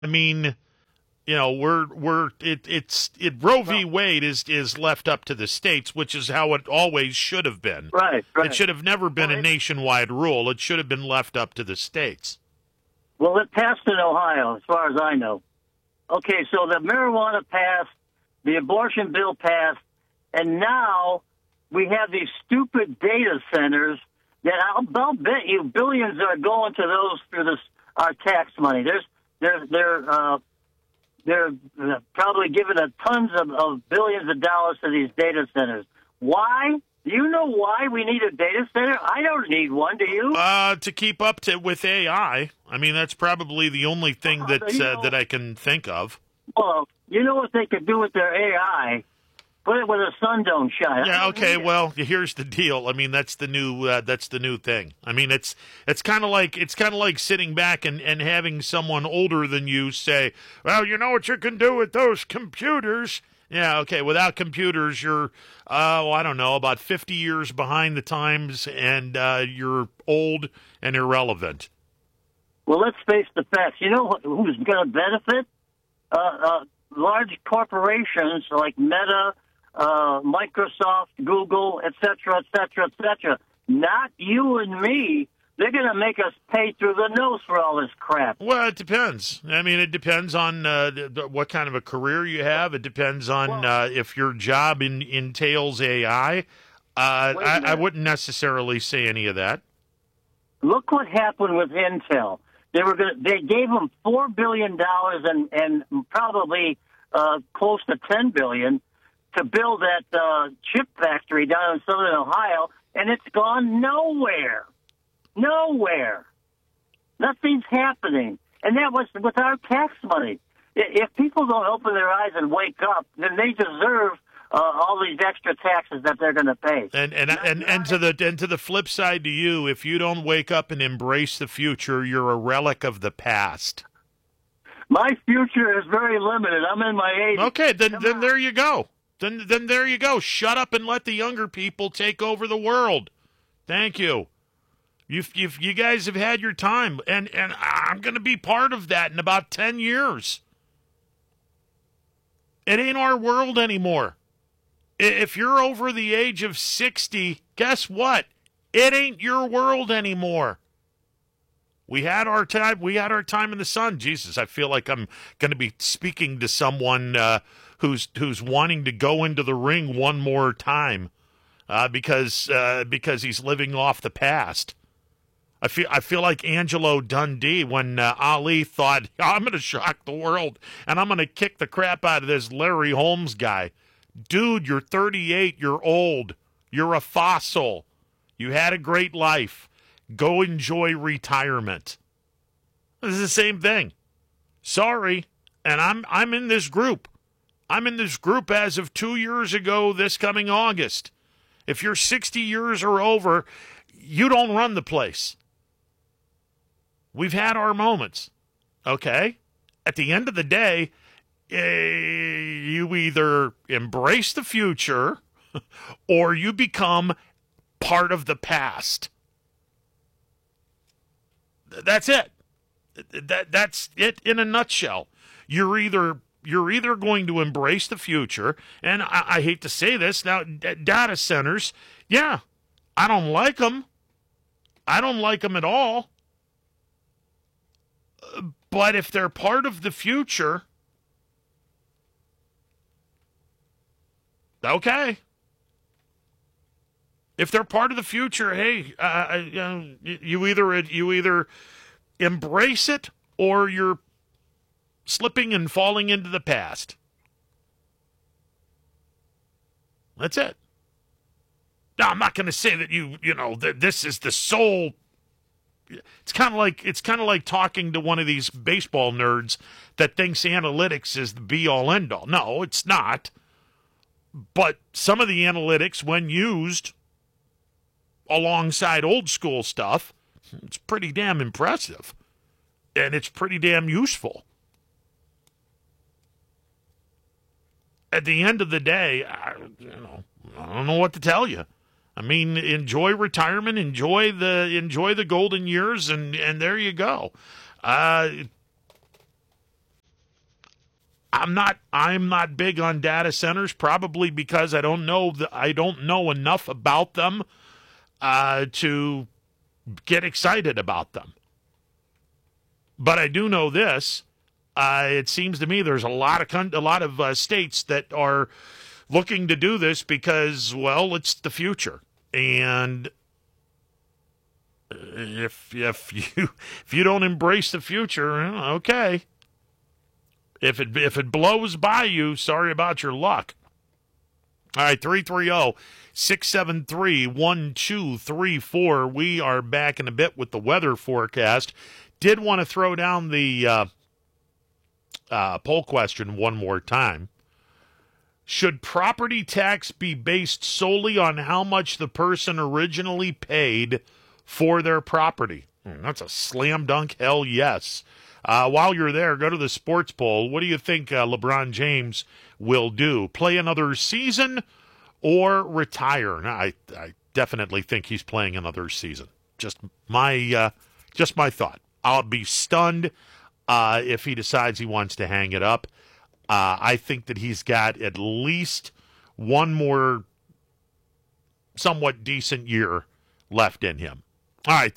I mean, Roe v. Well, Wade is left up to the states, which is how it always should have been. right, It right. should have never been Well, a nationwide rule. It should have been left up to the states. well, it passed in Ohio, as far as I know. Okay, so the marijuana passed, the abortion bill passed, and now we have these stupid data centers that I'll bet you billions are going to those through this our tax money. They're probably giving tons of billions of dollars to these data centers. Why? Do you know why we need a data center? I don't need one. Do you? To keep up with AI. I mean, that's probably the only thing that I can think of. Well, you know what they could do with their AI? Put it where the sun don't shine. Yeah. Okay. Well, here's the deal. I mean, that's the new thing. I mean, it's kind of like sitting back and having someone older than you say, "Well, you know what you can do with those computers." Yeah. Okay. Without computers, you're I don't know, about 50 years behind the times, and you're old and irrelevant. Well, let's face the facts. You know who's going to benefit? Large corporations like Meta, Microsoft, Google, et cetera, et cetera, et cetera. Not you and me. They're going to make us pay through the nose for all this crap. Well, it depends. I mean, it depends on what kind of a career you have. It depends on if your job entails AI. I wouldn't necessarily say any of that. Look what happened with Intel. They gave them $4 billion and probably close to $10 billion to build that chip factory down in southern Ohio, and it's gone nowhere. Nowhere. Nothing's happening. And that was with our tax money. If people don't open their eyes and wake up, then they deserve all these extra taxes that they're going to pay. And to the flip side to you, if you don't wake up and embrace the future, you're a relic of the past. My future is very limited. I'm in my 80s. Okay, then there you go. Then there you go. Shut up and let the younger people take over the world. Thank you. You guys have had your time, and I'm going to be part of that in about 10 years. It ain't our world anymore. If you're over the age of 60, guess what? It ain't your world anymore. We had our time. We had our time in the sun. Jesus, I feel like I'm going to be speaking to someone who's wanting to go into the ring one more time because he's living off the past. I feel like Angelo Dundee when Ali thought, I'm going to shock the world and I'm going to kick the crap out of this Larry Holmes guy. Dude, you're 38. You're old. You're a fossil. You had a great life. Go enjoy retirement. This is the same thing. Sorry, and I'm in this group. I'm in this group as of 2 years ago this coming August. If you're 60 years or over, you don't run the place. We've had our moments, okay? At the end of the day, you either embrace the future or you become part of the past. That's it. That's it in a nutshell. You're either going to embrace the future, and I hate to say this, now data centers, yeah, I don't like them. I don't like them at all. But if they're part of the future, okay. If they're part of the future, hey, you either embrace it or you're slipping and falling into the past. That's it. Now, I'm not going to say that that this is the sole. It's kind of like talking to one of these baseball nerds that thinks analytics is the be all end all. No, it's not. But some of the analytics, when used alongside old school stuff, it's pretty damn impressive, and it's pretty damn useful. At the end of the day, I don't know what to tell you. I mean, enjoy retirement, enjoy the golden years, and there you go. I'm not big on data centers, probably because I don't know enough about them to get excited about them. But I do know this. It seems to me there's a lot of states that are looking to do this because, well, it's the future. And if you don't embrace the future, okay. If it blows by you, sorry about your luck. All right, 330-673-1234. We are back in a bit with the weather forecast. Did want to throw down the poll question one more time. Should property tax be based solely on how much the person originally paid for their property? That's a slam dunk hell yes. While you're there, go to the sports poll. What do you think LeBron James will do? Play another season or retire? Now, I definitely think he's playing another season. Just my thought. I'll be stunned if he decides he wants to hang it up. I think that he's got at least one more somewhat decent year left in him. All right,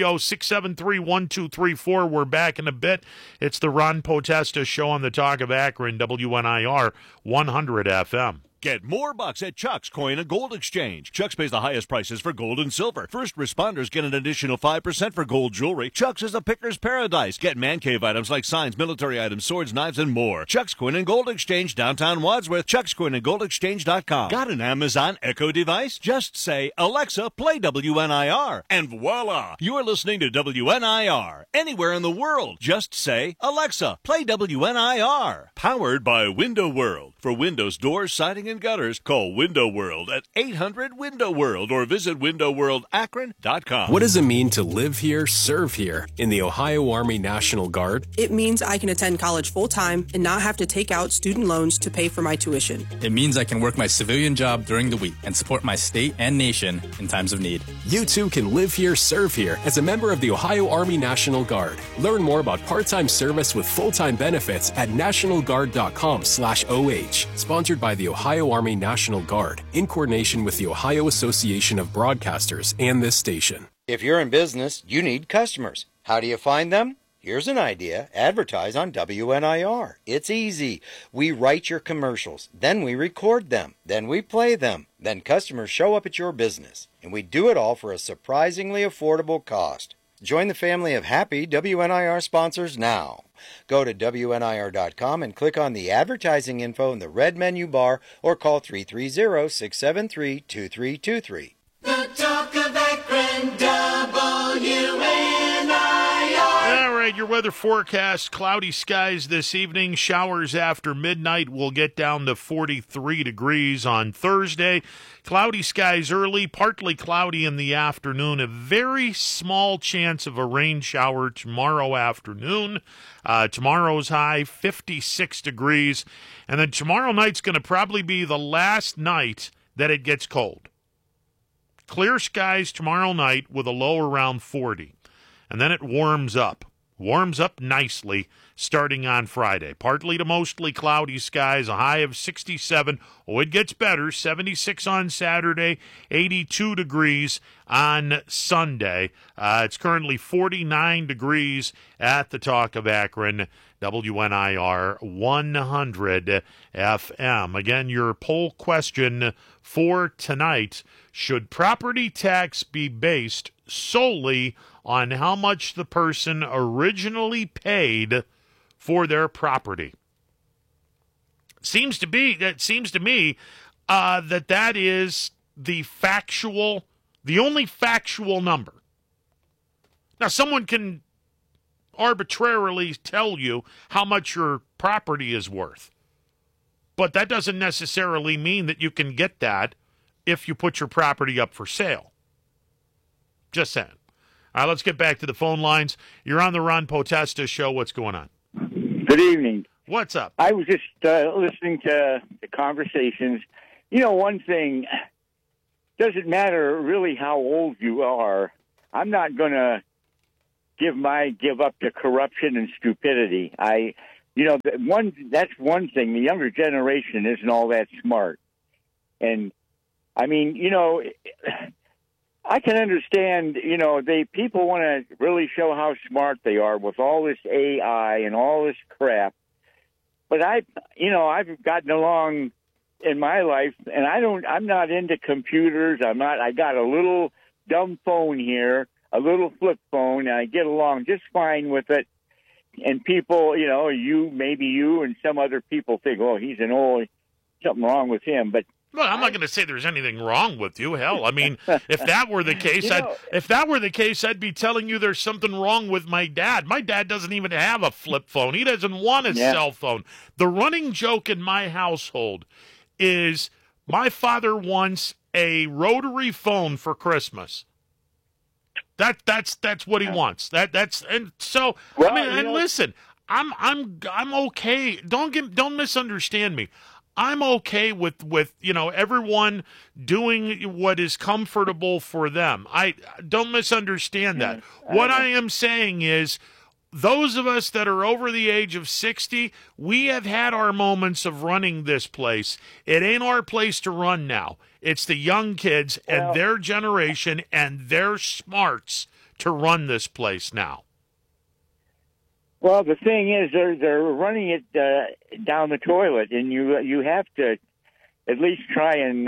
330-673-1234. We're back in a bit. It's the Ron Potesta Show on the Talk of Akron, WNIR 100 FM. Get more bucks at Chuck's Coin and Gold Exchange. Chuck's pays the highest prices for gold and silver. First responders get an additional 5% for gold jewelry. Chuck's is a picker's paradise. Get man cave items like signs, military items, swords, knives, and more. Chuck's Coin and Gold Exchange, downtown Wadsworth. Chuck'sCoinandGoldExchange.com. Got an Amazon Echo device? Just say, Alexa, play WNIR. And voila! You're listening to WNIR. Anywhere in the world. Just say, Alexa, play WNIR. Powered by Window World. For windows, doors, siding, and gutters, call Window World at 800-WINDOW-WORLD or visit WindowWorldAkron.com. What does it mean to live here, serve here in the Ohio Army National Guard? It means I can attend college full-time and not have to take out student loans to pay for my tuition. It means I can work my civilian job during the week and support my state and nation in times of need. You too can live here, serve here as a member of the Ohio Army National Guard. Learn more about part-time service with full-time benefits at nationalguard.com/OH. Sponsored by the Ohio Army National Guard in coordination with the Ohio Association of Broadcasters and this station. If you're in business, you need customers. How do you find them? Here's an idea. Advertise on WNIR. It's easy. We write your commercials, then we record them, then we play them, then customers show up at your business. And we do it all for a surprisingly affordable cost. Join the family of happy WNIR sponsors now. Go to WNIR.com and click on the advertising info in the red menu bar or call 330-673-2323. The Talk of Akron, WNIR. All right, your weather forecast, cloudy skies this evening, showers after midnight. Will get down to 43 degrees on Thursday. Cloudy skies early, partly cloudy in the afternoon. A very small chance of a rain shower tomorrow afternoon. Tomorrow's high, 56 degrees. And then tomorrow night's going to probably be the last night that it gets cold. Clear skies tomorrow night with a low around 40. And then it warms up. Warms up nicely starting on Friday. Partly to mostly cloudy skies, a high of 67. Oh, it gets better. 76 on Saturday, 82 degrees on Sunday. It's currently 49 degrees at the Talk of Akron, WNIR 100 FM. Again, your poll question for tonight: should property tax be based solely on how much the person originally paid for their property? Seems to me that is the only factual number. Now, someone can arbitrarily tell you how much your property is worth, but that doesn't necessarily mean that you can get that if you put your property up for sale. Just saying. All right, let's get back to the phone lines. You're on the Ron Potesta Show. What's going on? Good evening. What's up? I was just listening to the conversations. You know, one thing, doesn't matter really how old you are. I'm not going to give up to corruption and stupidity. that's one thing. The younger generation isn't all that smart. And, I mean, I can understand, people want to really show how smart they are with all this AI and all this crap. But I've gotten along in my life, and I'm not into computers. I got a little dumb phone here, a little flip phone, and I get along just fine with it. And people, you and some other people think, oh, he's something wrong with him. But well, I'm not going to say there's anything wrong with you. Hell, I mean, if that were the case, I'd be telling you there's something wrong with my dad. My dad doesn't even have a flip phone. He doesn't want a cell phone. The running joke in my household is my father wants a rotary phone for Christmas. That's what he wants. Listen, I'm okay. Don't misunderstand me. I'm okay with everyone doing what is comfortable for them. I don't misunderstand that. What I am saying is, those of us that are over the age of 60, we have had our moments of running this place. It ain't our place to run now. It's the young kids and their generation and their smarts to run this place now. Well, the thing is, they're running it down the toilet, and you have to at least try and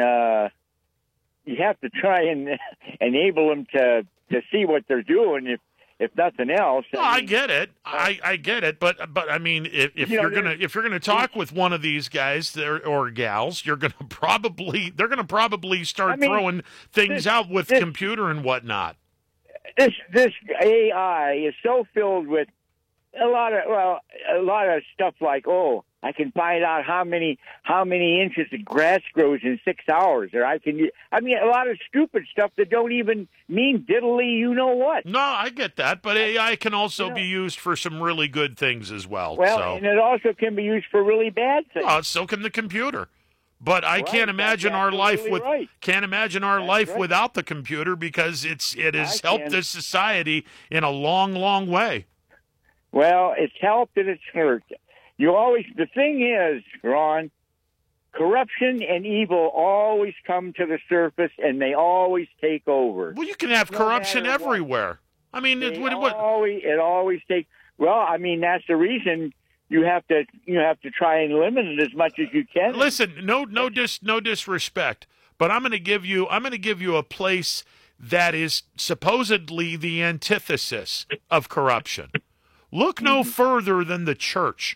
enable them to see what they're doing. If nothing else, I get it. I get it. But I mean, if you're gonna talk with one of these guys or gals, they're gonna probably start throwing things out with computer and whatnot. This AI is so filled with a lot of stuff like, oh, I can find out how many inches of grass grows in 6 hours, or a lot of stupid stuff that don't even mean diddly, you know what. No, I get that, but AI can also be used for some really good things as well. And it also can be used for really bad things. Well, so can the computer. But I can't imagine our life without the computer, because it has helped this society in a long, long way. Well, it's helped and it's hurt. The thing is, Ron, corruption and evil always come to the surface, and they always take over. Well, you can have corruption everywhere. I mean, it always takes. Well, I mean, that's the reason you have to try and limit it as much as you can. Listen, no disrespect, but I'm going to give you a place that is supposedly the antithesis of corruption. Look no further than the church.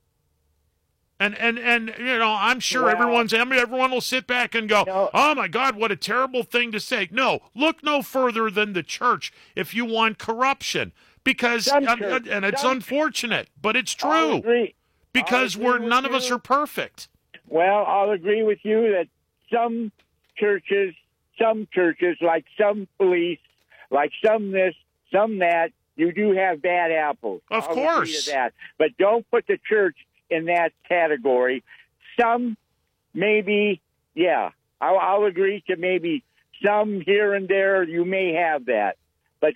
And I'm sure everyone will sit back and go, oh my God, what a terrible thing to say. No, look no further than the church if you want corruption, because and it's unfortunate, but it's true, because none of us are perfect. Well, I'll agree with you that some churches, like some police, like some this, some that, you do have bad apples. Of course. I'll agree to that. But don't put the church in that category. Some, maybe, I'll agree to maybe some here and there. You may have that, but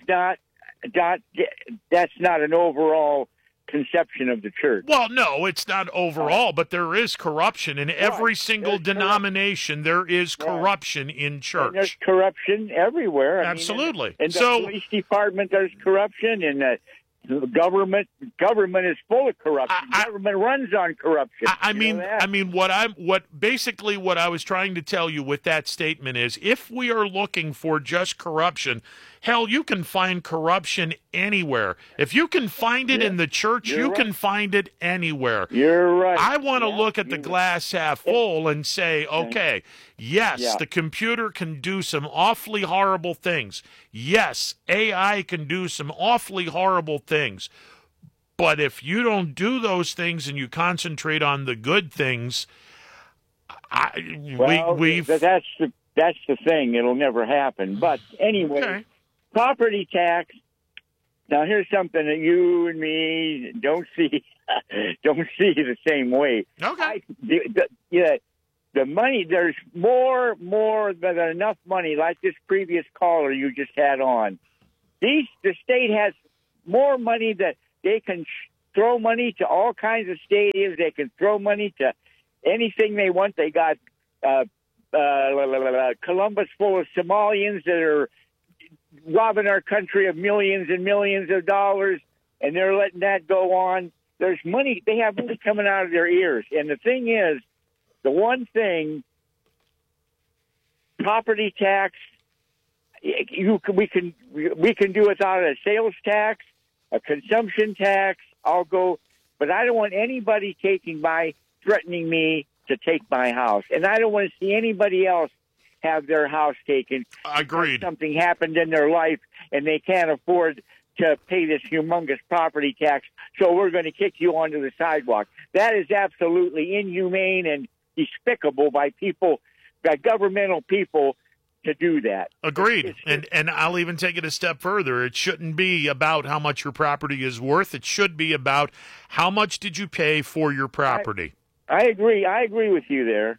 that's not an overall conception of the church. Well, no, it's not overall, but there is corruption in every single denomination. There is corruption in church. And there's corruption everywhere. Absolutely. In the police department, there's corruption. In the government is full of corruption. Government runs on corruption. I mean, what I was trying to tell you with that statement is, if we are looking for just corruption, hell, you can find corruption anywhere. If you can find it in the church, you can find it anywhere. You're right. I want to look at the glass half full and say, okay, yes, the computer can do some awfully horrible things. Yes, AI can do some awfully horrible things. But if you don't do those things and you concentrate on the good things, that's the thing. It'll never happen. But anyway, property tax. Now, here's something that you and me don't see the same way. Okay. The money, there's more than enough money, like this previous caller you just had on. The state has more money that they can throw money to all kinds of stadiums. They can throw money to anything they want. They got Columbus full of Somalians that are robbing our country of millions and millions of dollars, and they're letting that go on. There's money. They have money coming out of their ears. And the thing is, the one thing, property tax, we can do without a sales tax, a consumption tax. I'll go, but I don't want anybody threatening me to take my house, and I don't want to see anybody else have their house taken. Agreed. Something happened in their life, and they can't afford to pay this humongous property tax, so we're going to kick you onto the sidewalk. That is absolutely inhumane and despicable by governmental people to do that. Agreed. And I'll even take it a step further. It shouldn't be about how much your property is worth. It should be about how much did you pay for your property. I agree. I agree with you there.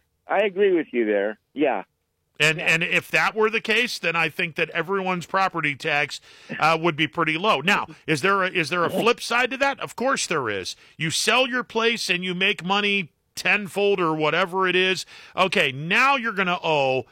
Yeah. And if that were the case, then I think that everyone's property tax would be pretty low. Now, is there a flip side to that? Of course there is. You sell your place and you make money tenfold or whatever it is. Okay, now you're going to owe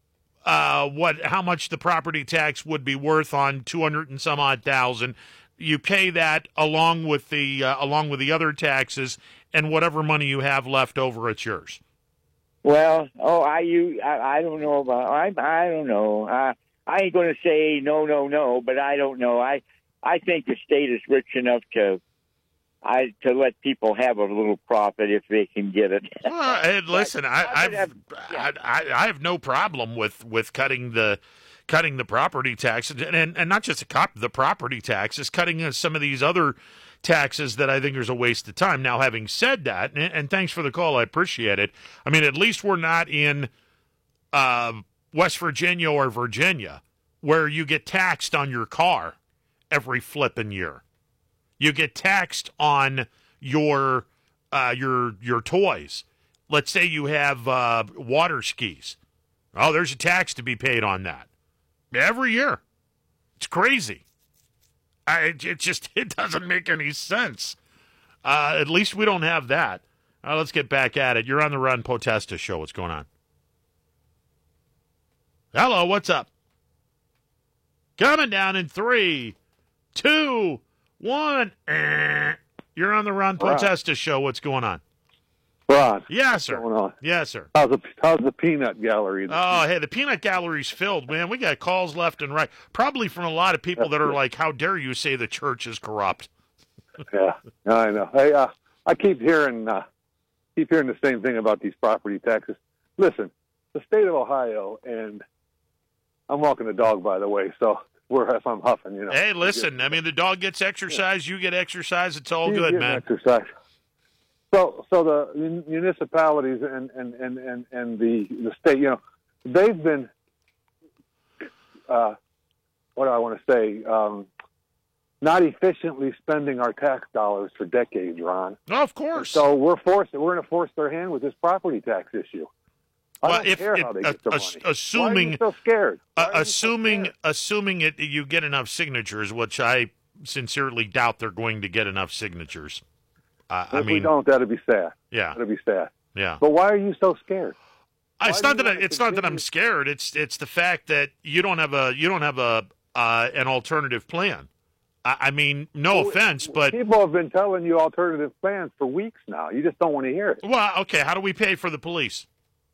how much the property tax would be worth on 200 and some odd thousand. You pay that along with the other taxes, and whatever money you have left over, it's yours. Well, I don't know about. I don't know. I ain't going to say no, but I don't know. I think the state is rich enough to let people have a little profit if they can get it. Well, hey, listen, I have no problem with cutting the property taxes, and not just the property taxes, cutting some of these other taxes that I think is a waste of time. Now, having said that, and thanks for the call, I appreciate it. I mean, at least we're not in West Virginia or Virginia where you get taxed on your car every flipping year. You get taxed on your toys. Let's say you have water skis. Oh, there's a tax to be paid on that every year. It's crazy. It doesn't make any sense. At least we don't have that. Let's get back at it. You're on the Ron Potesta Show. What's going on? Hello, what's up? Coming down in 3, 2, 1. You're on the Ron Potesta Show. What's going on? Ron. Yes, sir. What's going on? Yes, sir. How's the peanut gallery? Oh, hey, the peanut gallery's filled, man. We got calls left and right. Probably from a lot of people that are like, how dare you say the church is corrupt? Yeah, I know. Hey, I keep hearing the same thing about these property taxes. Listen, the state of Ohio, and I'm walking the dog, by the way, so if I'm huffing, you know. Hey, listen, I mean, the dog gets exercise, you get exercise, it's all good, man. Exercise. So the municipalities and the state, you know, they've been, what do I want to say, not efficiently spending our tax dollars for decades, Ron. Oh, of course. And so we're going to force their hand with this property tax issue. I don't care how they get the money. Assuming, why are you so scared? Assuming you get enough signatures, which I sincerely doubt they're going to get enough signatures. If we don't, that'd be sad. Yeah, that'd be sad. Yeah. But why are you so scared? It's not that I'm scared. It's the fact that you don't have an alternative plan. I mean, no offense, but people have been telling you alternative plans for weeks now. You just don't want to hear it. Well, okay. How do we pay for the police?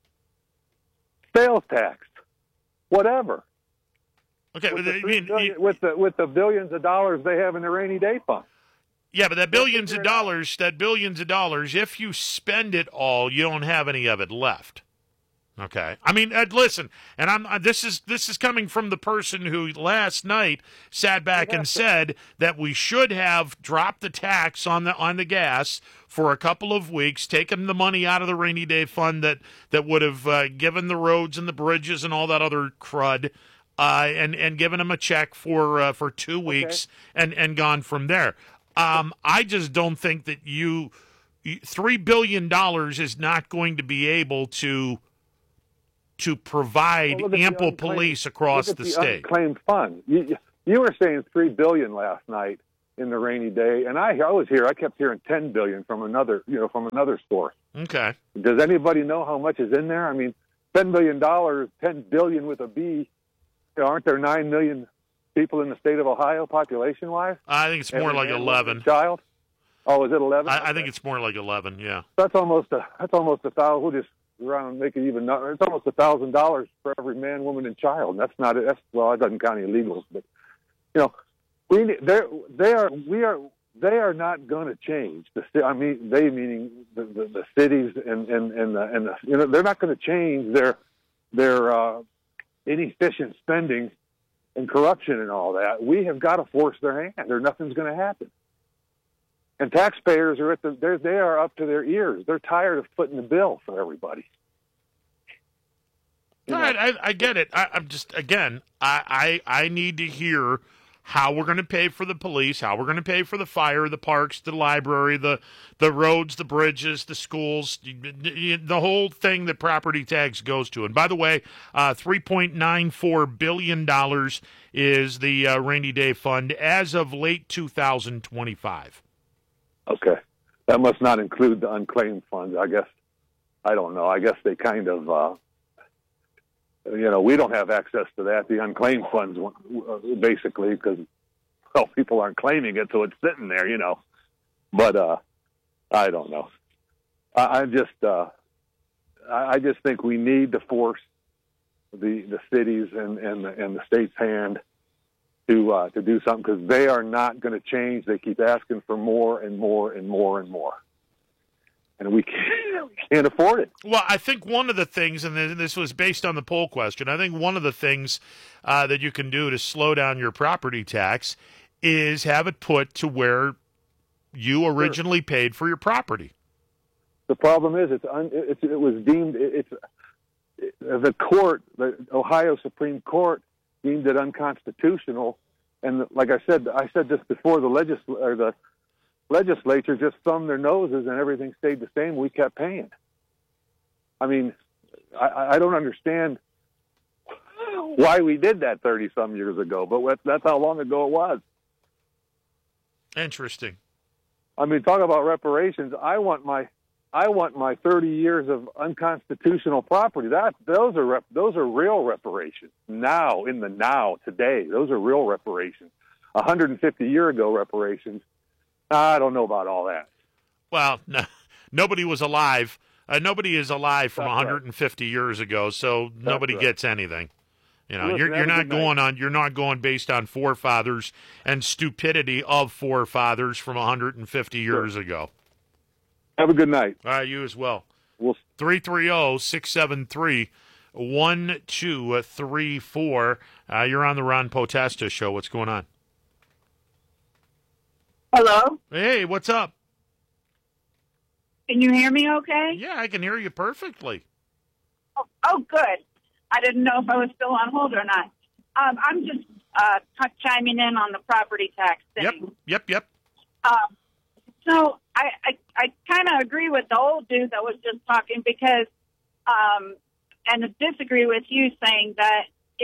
Sales tax, whatever. Okay, with the billions of dollars they have in the rainy day fund. Yeah, but that billions of dollars, if you spend it all, you don't have any of it left. Okay, I mean, listen, and this is coming from the person who last night sat back and said that we should have dropped the tax on the gas for a couple of weeks, taken the money out of the rainy day fund that would have given the roads and the bridges and all that other crud, and given them a check for 2 weeks and gone from there. I just don't think that $3 billion is not going to be able to provide ample police across the state. Unclaimed funds. You were saying $3 billion last night in the rainy day. And I was here. I kept hearing $10 billion from another source. Okay. Does anybody know how much is in there? I mean, $10 billion, $10 billion with a B. Aren't there 9 million people in the state of Ohio, population-wise? I think it's more like 11. Child? Oh, is it 11? I think it's more like 11. Yeah. That's almost $1,000. We'll just round and make it even. It's almost $1,000 for every man, woman, and child. And that's not it. Well, that doesn't count illegals, but they are not going to change. They meaning the cities and they're not going to change their inefficient spending and corruption and all that. We have got to force their hand, or nothing's going to happen. And taxpayers are they are up to their ears. They're tired of footing the bill for everybody. All right, I get it. I'm just, again, I need to hear how we're going to pay for the police, how we're going to pay for the fire, the parks, the library, the roads, the bridges, the schools, the whole thing that property tax goes to. And by the way, $3.94 billion is the rainy day fund as of late 2025. Okay. That must not include the unclaimed funds, I guess. I don't know. I guess they kind of, we don't have access to that, the unclaimed funds, basically, because, people aren't claiming it, so it's sitting there, But I don't know. I just think we need to force the cities and the state's hand to do something, because they are not going to change. They keep asking for more and more and more and more. And we can't afford it. Well, I think one of the things, and this was based on the poll question, I think one of the things that you can do to slow down your property tax is have it put to where you originally paid for your property. The problem is it was deemed the Ohio Supreme Court deemed it unconstitutional, and like I said this before, the legislature just thumbed their noses and everything stayed the same. We kept paying. I mean, I don't understand why we did that 30-some years ago, but that's how long ago it was. Interesting. I mean, talk about reparations. I want my 30 years of unconstitutional property. Those are real reparations. Today, those are real reparations. 150 year ago reparations, I don't know about all that. Well, no, nobody was alive. Nobody is alive from That's 150 years ago, so nobody gets anything. Listen, you're not going based on forefathers and stupidity of forefathers from 150 years ago. Have a good night. All right, you as well. 330-673-1234. You're on the Ron Potesta Show. What's going on? Hello? Hey, what's up? Can you hear me okay? Yeah, I can hear you perfectly. Oh, good. I didn't know if I was still on hold or not. I'm just chiming in on the property tax thing. Yep. So I kind of agree with the old dude that was just talking because, and disagree with you saying that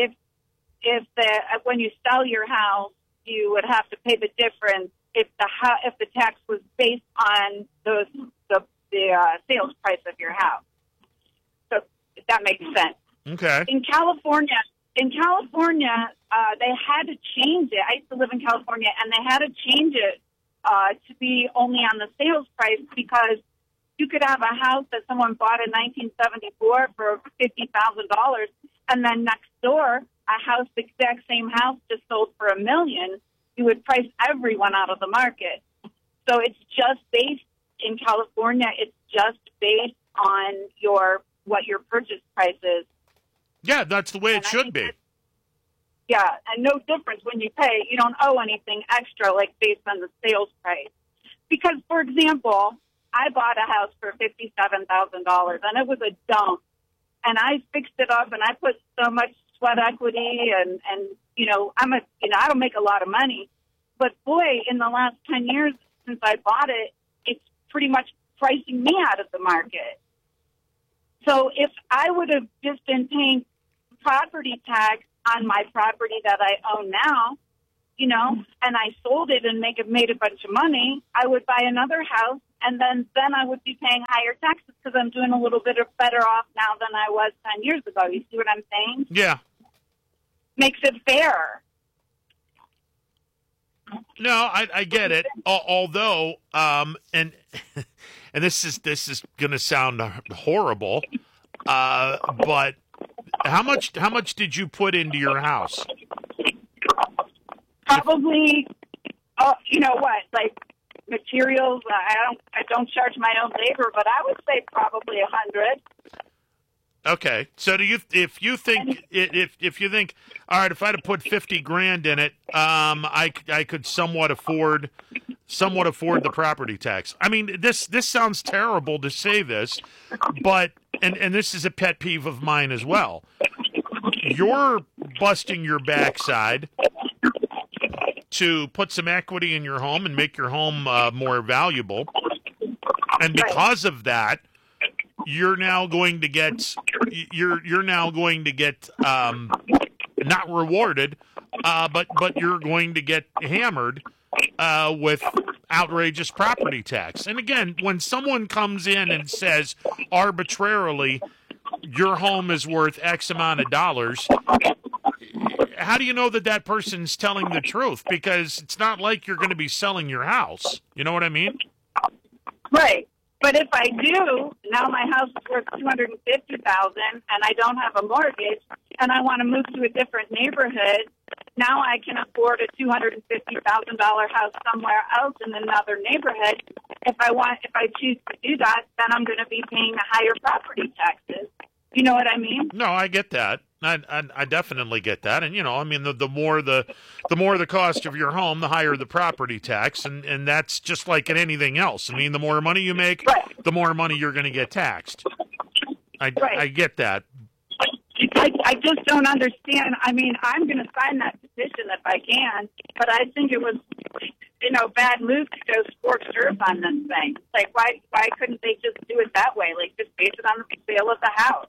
when you sell your house, you would have to pay the difference if the tax was based on the sales price of your house. So if that makes sense. Okay. In California, they had to change it. I used to live in California, and they had to change it to be only on the sales price because you could have a house that someone bought in 1974 for $50,000, and then next door, a house, the exact same house, just sold for $1 million. You would price everyone out of the market. So it's just based in California. It's just based on what your purchase price is. Yeah, that's the way it should be. Yeah, and no difference when you pay. You don't owe anything extra, like based on the sales price. Because, for example, I bought a house for $57,000, and it was a dump. And I fixed it up, and I put so much sweat equity, and I don't make a lot of money. But, boy, in the last 10 years since I bought it, it's pretty much pricing me out of the market. So if I would have just been paying property tax on my property that I own now, and I sold it and made a bunch of money, I would buy another house, and then I would be paying higher taxes because I'm doing a little bit of better off now than I was 10 years ago. You see what I'm saying? Yeah. Makes it fair. No, I get it. Although, and this is going to sound horrible, but how much did you put into your house? Probably, like materials. I don't charge my own labor, but I would say probably 100. Okay, so if you think, all right, if I had to put 50 grand in it, I could somewhat afford the property tax. I mean, this sounds terrible to say this, but and this is a pet peeve of mine as well. You're busting your backside to put some equity in your home and make your home more valuable, and because of that, you're now going to get not rewarded, but you're going to get hammered with outrageous property tax. And again, when someone comes in and says arbitrarily your home is worth X amount of dollars, how do you know that person's telling the truth? Because it's not like you're going to be selling your house. You know what I mean? Right. But if I do, now my house is worth $250,000 and I don't have a mortgage and I want to move to a different neighborhood, now I can afford a $250,000 house somewhere else in another neighborhood. If I choose to do that, then I'm going to be paying the higher property taxes. You know what I mean? No, I get that. I definitely get that. And, I mean, the more the cost of your home, the higher the property tax. And that's just like in anything else. I mean, the more money you make, the more money you're going to get taxed. I get that. I just don't understand. I mean, I'm going to sign that petition if I can, but I think it was, bad move to go scorched earth on this thing. Like, why couldn't they just do it that way? Like, just base it on the sale of the house.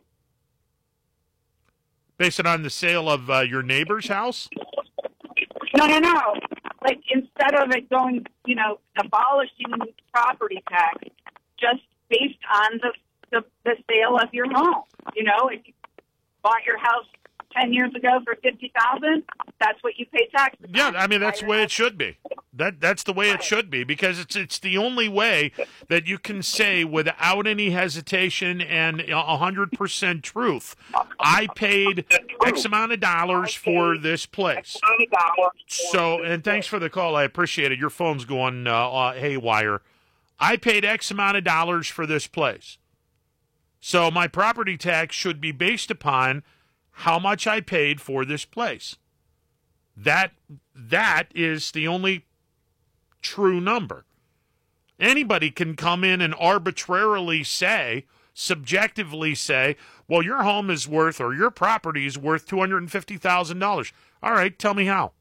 Base it on the sale of your neighbor's house? No. Like, instead of it going, abolishing property tax, just based on the sale of your home. If you bought your house 10 years ago for $50,000, that's what you pay taxes. Yeah, I mean, that's the way it should be. That's the way it should be, because it's the only way that you can say without any hesitation and 100% truth, I paid X amount of dollars for this place. So, and thanks for the call. I appreciate it. Your phone's going haywire. I paid X amount of dollars for this place. So my property tax should be based upon how much I paid for this place. That is the only true number. Anybody can come in and arbitrarily say, subjectively say, well, your home is worth, or your property is worth $250,000. All right, tell me how.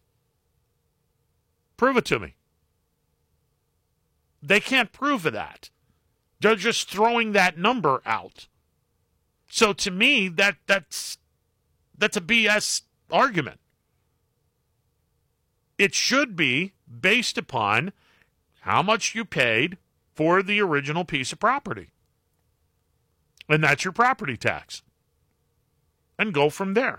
Prove it to me. They can't prove that. They're just throwing that number out. So to me, that's a BS argument. It should be based upon how much you paid for the original piece of property. And that's your property tax. And go from there.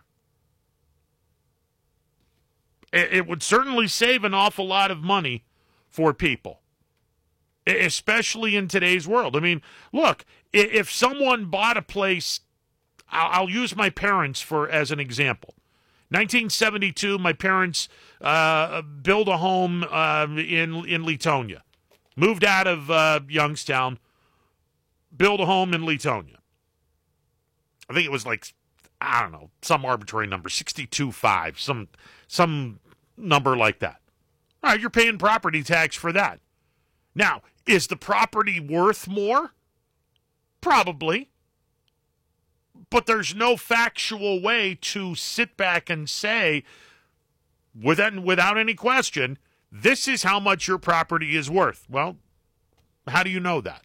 It would certainly save an awful lot of money for people, especially in today's world. I mean, look, if someone bought a place, I'll use my parents as an example. 1972, my parents built a home in Leetonia. Moved out of Youngstown, built a home in Leetonia. I think it was like, I don't know, some arbitrary number, 62.5, some number like that. All right, you're paying property tax for that. Now, is the property worth more? Probably. But there's no factual way to sit back and say, without any question, this is how much your property is worth. Well, how do you know that?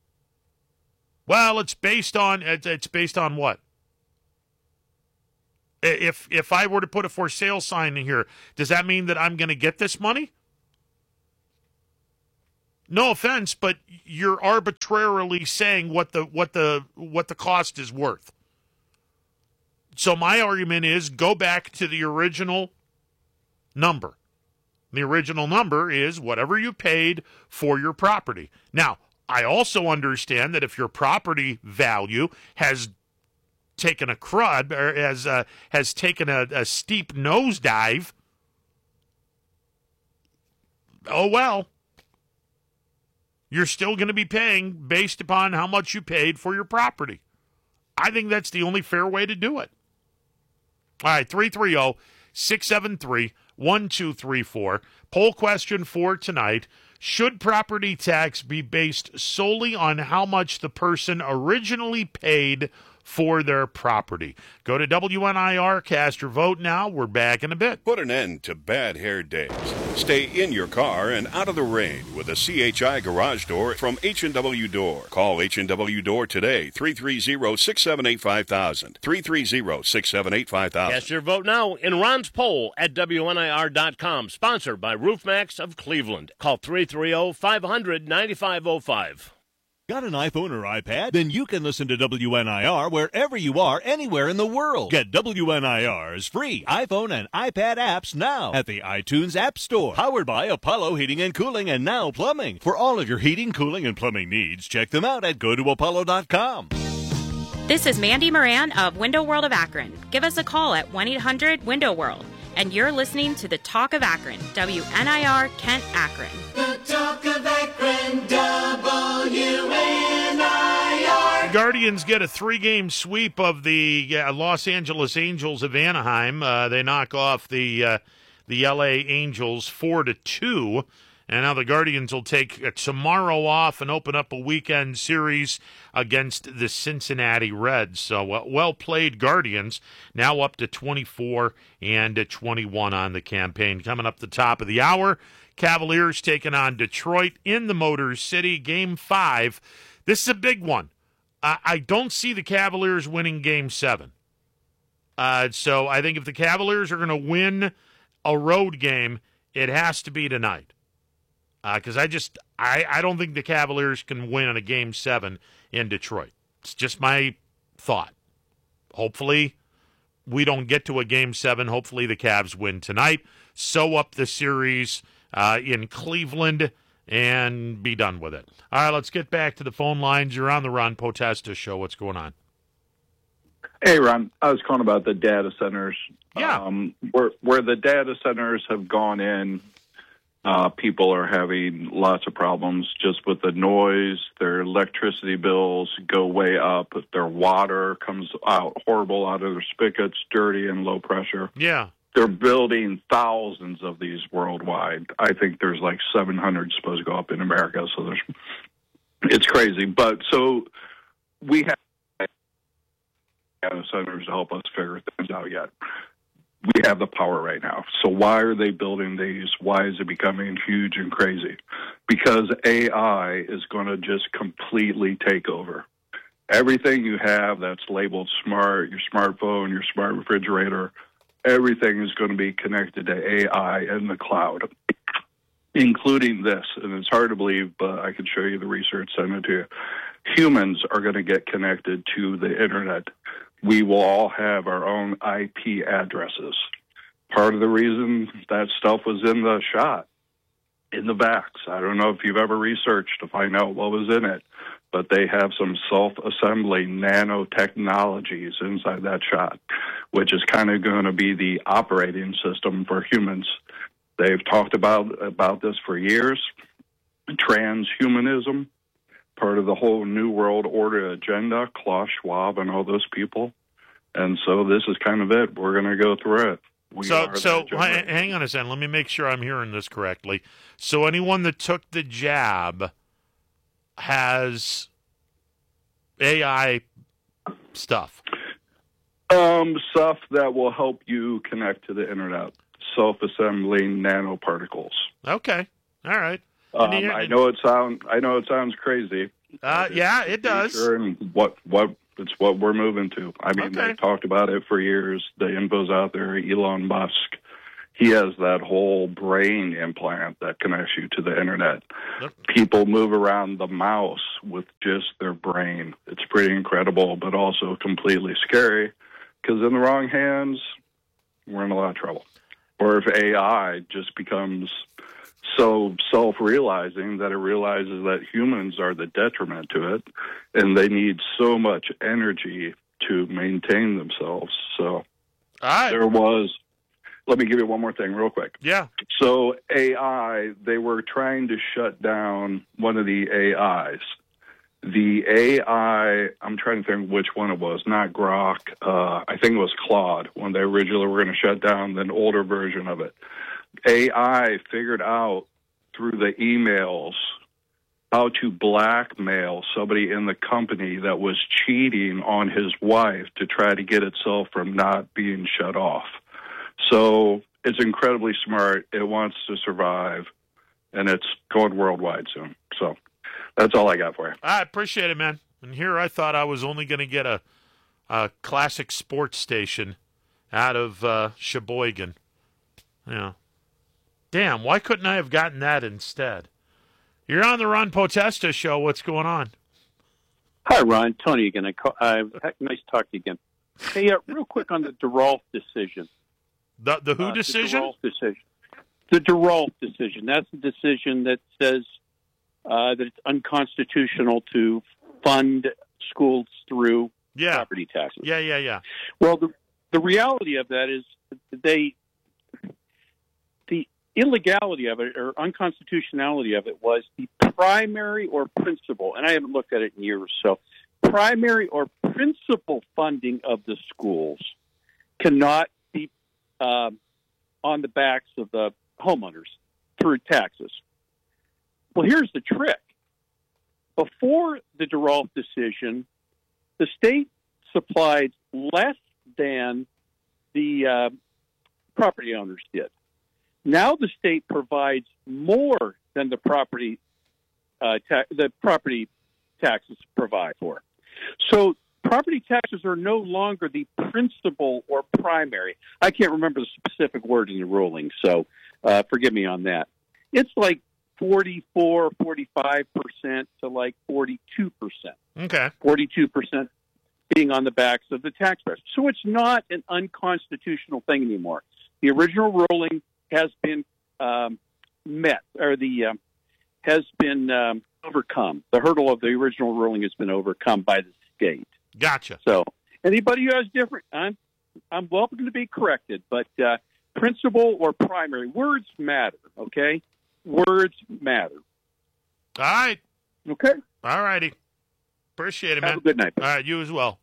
Well, it's based on what? If I were to put a for sale sign in here, does that mean that I'm going to get this money? No offense, but you're arbitrarily saying what the cost is worth. So my argument is go back to the original number. The original number is whatever you paid for your property. Now, I also understand that if your property value has taken a crud or has taken a steep nosedive, oh well. You're still going to be paying based upon how much you paid for your property. I think that's the only fair way to do it. All right, 330-673-1234. Poll question for tonight. Should property tax be based solely on how much the person originally paid for their property? Go to WNIR, cast your vote now. We're back in a bit. Put an end to bad hair days. Stay in your car and out of the rain with a CHI garage door from H&W Door. Call H&W Door today, 330-678-5000. 330-678-5000. Cast your vote now in Ron's poll at WNIR.com. Sponsored by RoofMax of Cleveland. Call 330-500-9505. Got an iPhone or iPad? Then you can listen to WNIR wherever you are, anywhere in the world. Get WNIR's free iPhone and iPad apps now at the iTunes App Store. Powered by Apollo Heating and Cooling and Now Plumbing. For all of your heating, cooling, and plumbing needs, check them out at gotoapollo.com. This is Mandy Moran of Window World of Akron. Give us a call at 1-800-WINDOW-WORLD. And you're listening to the Talk of Akron, WNIR Kent Akron. The Talk of Akron, WNIR. Guardians get a 3-game sweep of the Los Angeles Angels of Anaheim. They knock off the LA Angels 4-2. And now the Guardians will take tomorrow off and open up a weekend series against the Cincinnati Reds. So well played, Guardians. Now up to 24-21 on the campaign. Coming up the top of the hour, Cavaliers taking on Detroit in the Motor City, Game 5. This is a big one. I don't see the Cavaliers winning Game 7. So I think if the Cavaliers are going to win a road game, it has to be tonight. Because I don't think the Cavaliers can win in a Game 7 in Detroit. It's just my thought. Hopefully, we don't get to a Game 7. Hopefully, the Cavs win tonight, sew up the series in Cleveland, and be done with it. All right, let's get back to the phone lines. You're on the Ron Potesta Show. What's going on? Hey, Ron. I was calling about the data centers. Yeah. Where the data centers have gone in, people are having lots of problems just with the noise. Their electricity bills go way up. Their water comes out horrible out of their spigots, dirty and low pressure. Yeah. They're building thousands of these worldwide. I think there's like 700 supposed to go up in America. So it's crazy. But so we have data centers to help us figure things out yet. We have the power right now. So why are they building these? Why is it becoming huge and crazy? Because AI is going to just completely take over. Everything you have that's labeled smart, your smartphone, your smart refrigerator, everything is going to be connected to AI in the cloud, including this. And it's hard to believe, but I can show you the research, send it to you. Humans are going to get connected to the internet. We will all have our own IP addresses. Part of the reason that stuff was in the shot, in the vax. I don't know if you've ever researched to find out what was in it, but they have some self-assembling nanotechnologies inside that shot, which is kind of going to be the operating system for humans. They've talked about this for years. Transhumanism, part of the whole New World Order agenda, Klaus Schwab and all those people. And so this is kind of it. We're going to go through it. So hang on a second. Let me make sure I'm hearing this correctly. So anyone that took the jab has AI stuff? Stuff that will help you connect to the internet. Self-assembling nanoparticles. Okay. All right. I know it sounds crazy. Yeah, it does. And what It's what we're moving to. I mean, they've talked about it for years. The info's out there. Elon Musk, he has that whole brain implant that connects you to the internet. People move around the mouse with just their brain. It's pretty incredible, but also completely scary, because in the wrong hands, we're in a lot of trouble. Or if AI just becomes so self-realizing that it realizes that humans are the detriment to it, and they need so much energy to maintain themselves. So there was, let me give you one more thing real quick. Yeah. So AI, they were trying to shut down one of the AIs. The AI, I'm trying to think which one it was, not Grok. I think it was Claude, when they originally were going to shut down an older version of it. AI figured out through the emails how to blackmail somebody in the company that was cheating on his wife to try to get itself from not being shut off. So it's incredibly smart. It wants to survive, and it's going worldwide soon. So that's all I got for you. I appreciate it, man. And here I thought I was only going to get a classic sports station out of Sheboygan. Yeah. Damn, why couldn't I have gotten that instead? You're on the Ron Potesta show. What's going on? Hi, Ron. Tony again. Nice to talk to you again. Hey, real quick on the DeRolf decision. The who decision? The DeRolf decision. The DeRolf decision. That's the decision that says that it's unconstitutional to fund schools through property taxes. Yeah. Well, the reality of that is the illegality of it or unconstitutionality of it was the primary or principal, and I haven't looked at it in years, so primary or principal funding of the schools cannot be on the backs of the homeowners through taxes. Well, here's the trick. Before the DeRolf decision, the state supplied less than the property owners did. Now the state provides more than the property taxes provide for. So property taxes are no longer the principal or primary. I can't remember the specific word in the ruling, so forgive me on that. It's like 44, 45% to like 42%. Okay. 42% being on the backs of the taxpayers. So it's not an unconstitutional thing anymore. The original ruling has been met, or has been overcome. The hurdle of the original ruling has been overcome by the state. Gotcha. So anybody who has different, I'm welcome to be corrected, but principal or primary, words matter, okay? Words matter. All right. Okay. All righty. Appreciate it, man. Have a good night. All right, you as well.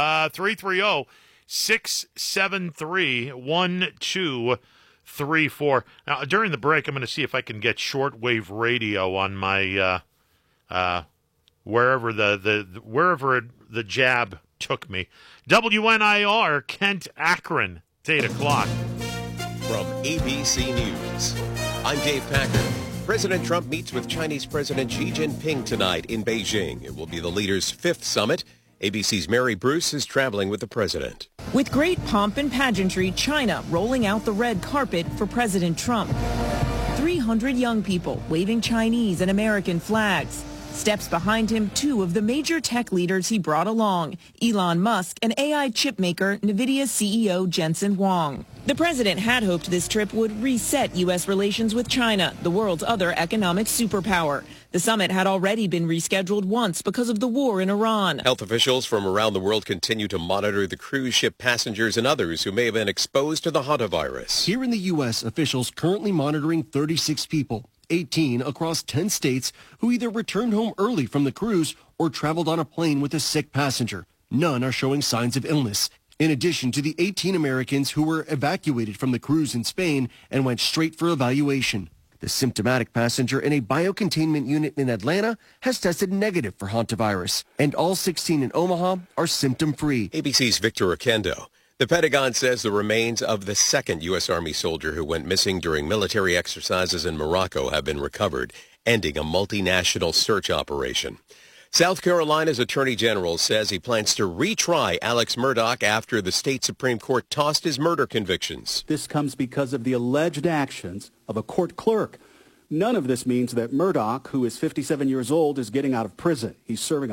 330-673-1234. Now, during the break, I'm going to see if I can get shortwave radio on my wherever the jab took me. WNIR, Kent, Akron. It's 8 o'clock. From ABC News, I'm Dave Packer. President Trump meets with Chinese President Xi Jinping tonight in Beijing. It will be the leaders' fifth summit. ABC's Mary Bruce is traveling with the president. With great pomp and pageantry, China rolling out the red carpet for President Trump. 300 young people waving Chinese and American flags. Steps behind him, two of the major tech leaders he brought along, Elon Musk and AI chip maker NVIDIA CEO Jensen Huang. The president had hoped this trip would reset U.S. relations with China, the world's other economic superpower. The summit had already been rescheduled once because of the war in Iran. Health officials from around the world continue to monitor the cruise ship passengers and others who may have been exposed to the hantavirus. Here in the U.S., officials currently monitoring 36 people, 18 across 10 states, who either returned home early from the cruise or traveled on a plane with a sick passenger. None are showing signs of illness. In addition to the 18 Americans who were evacuated from the cruise in Spain and went straight for evaluation. The symptomatic passenger in a biocontainment unit in Atlanta has tested negative for hantavirus, and all 16 in Omaha are symptom-free. ABC's Victor Oquendo. The Pentagon says the remains of the second U.S. Army soldier who went missing during military exercises in Morocco have been recovered, ending a multinational search operation. South Carolina's Attorney General says he plans to retry Alex Murdaugh after the state Supreme Court tossed his murder convictions. This comes because of the alleged actions of a court clerk. None of this means that Murdaugh, who is 57 years old, is getting out of prison. He's serving